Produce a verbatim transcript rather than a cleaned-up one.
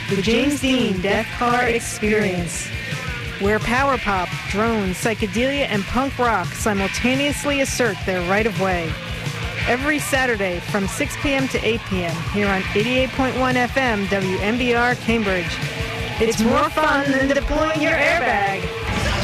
The James Dean Death Car Experience, where power pop, drones, psychedelia, and punk rock simultaneously assert their right of way. Every Saturday from six p.m. to eight p.m. here on eighty-eight point one F M W M B R Cambridge. It's more fun than deploying your airbag.